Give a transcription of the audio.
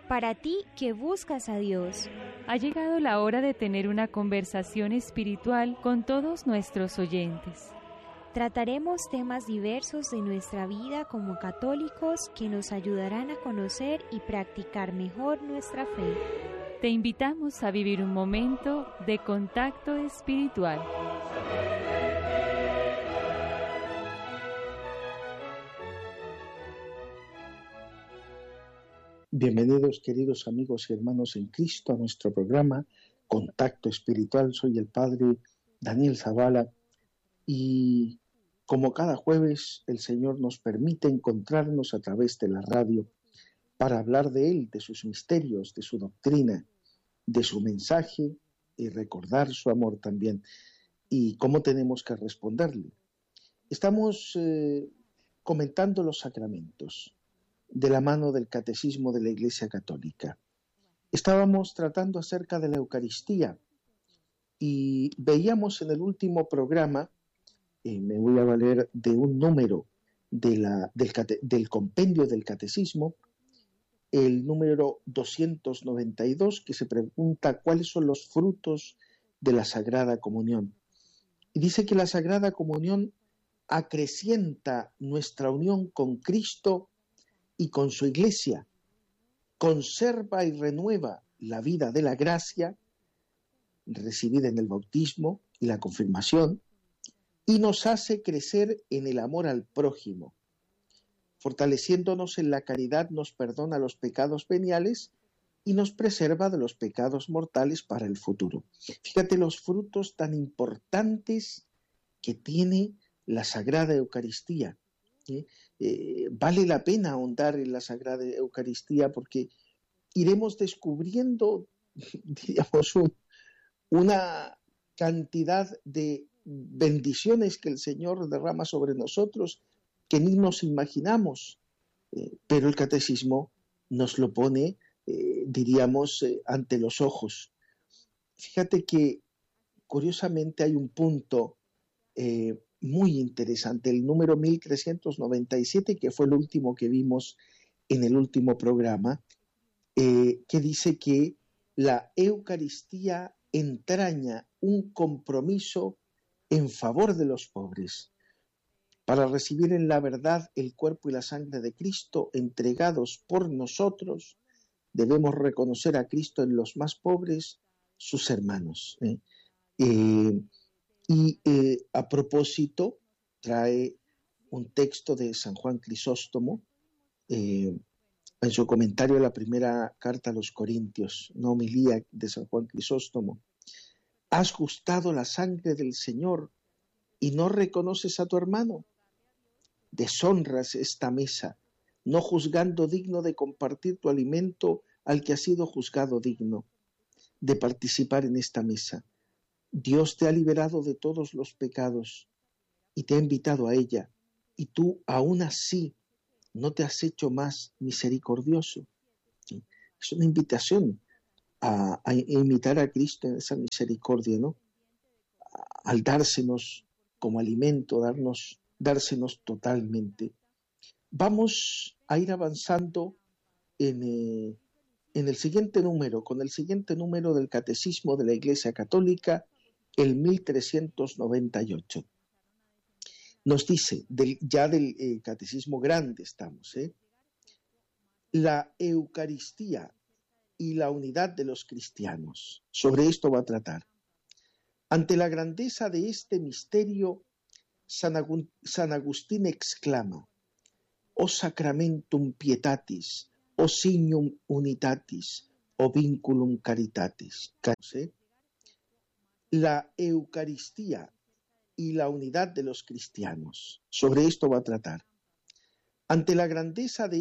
Para ti que buscas a Dios. Ha llegado la hora de tener una conversación espiritual con todos nuestros oyentes. Trataremos temas diversos de nuestra vida como católicos que nos ayudarán a conocer y practicar mejor nuestra fe. Te invitamos a vivir un momento de contacto espiritual. Bienvenidos, queridos amigos y hermanos en Cristo, a nuestro programa Contacto Espiritual. Soy el Padre Daniel Zavala y como cada jueves el Señor nos permite encontrarnos a través de la radio para hablar de Él, de sus misterios, de su doctrina, de su mensaje y recordar su amor también y cómo tenemos que responderle. Estamos comentando los sacramentos de la mano del Catecismo de la Iglesia Católica. Estábamos tratando acerca de la Eucaristía y veíamos en el último programa, me voy a valer de un número del compendio del Catecismo, el número 292, que se pregunta cuáles son los frutos de la Sagrada Comunión. Y dice que la Sagrada Comunión acrecienta nuestra unión con Cristo y con su Iglesia, conserva y renueva la vida de la gracia recibida en el bautismo y la confirmación, y nos hace crecer en el amor al prójimo. Fortaleciéndonos en la caridad, nos perdona los pecados veniales y nos preserva de los pecados mortales para el futuro. Fíjate los frutos tan importantes que tiene la Sagrada Eucaristía. Vale la pena ahondar en la Sagrada Eucaristía porque iremos descubriendo, diríamos, una cantidad de bendiciones que el Señor derrama sobre nosotros que ni nos imaginamos, pero el Catecismo nos lo pone, diríamos, ante los ojos. Fíjate que curiosamente hay un punto muy interesante, el número 1397, que fue el último que vimos en el último programa, que dice que la Eucaristía entraña un compromiso en favor de los pobres, para recibir en la verdad el cuerpo y la sangre de Cristo entregados por nosotros. Debemos reconocer a Cristo en los más pobres, sus hermanos. A propósito, trae un texto de San Juan Crisóstomo, en su comentario a la primera carta a los Corintios, una homilía de San Juan Crisóstomo. ¿Has gustado la sangre del Señor y no reconoces a tu hermano? Deshonras esta mesa, no juzgando digno de compartir tu alimento al que ha sido juzgado digno de participar en esta mesa. Dios te ha liberado de todos los pecados y te ha invitado a ella, y tú aún así no te has hecho más misericordioso. Es una invitación a imitar a Cristo en esa misericordia, ¿no? Al dársenos como alimento, dársenos totalmente. Vamos a ir avanzando en el siguiente número, con el siguiente número del Catecismo de la Iglesia Católica, el 1398. Nos dice, del Catecismo Grande estamos, la Eucaristía y la unidad de los cristianos. Sobre esto va a tratar. Ante la grandeza de este misterio, San Agustín exclama: O sacramentum pietatis, o signum unitatis, o vinculum caritatis. La Eucaristía y la unidad de los cristianos. Sobre esto va a tratar. Ante la grandeza de